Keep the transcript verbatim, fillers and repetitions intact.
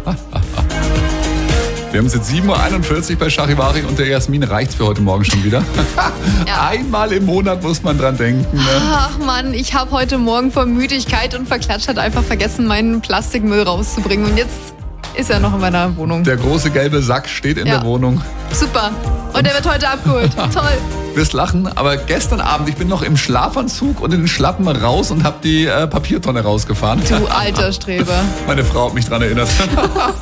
Wir haben es jetzt sieben Uhr einundvierzig bei Charivari und der Jasmin reicht's für heute Morgen schon wieder. Ja. Einmal im Monat muss man dran denken. Ne? Ach Mann, ich habe heute Morgen vor Müdigkeit und Verklatschtheit einfach vergessen, meinen Plastikmüll rauszubringen. Und jetzt ist er noch in meiner Wohnung. Der große gelbe Sack steht in ja. der Wohnung. Super. Und der wird heute abgeholt. Toll. Wirst lachen, aber gestern Abend, ich bin noch im Schlafanzug und in den Schlappen raus und habe die äh, Papiertonne rausgefahren. Du alter Streber. Meine Frau hat mich dran erinnert.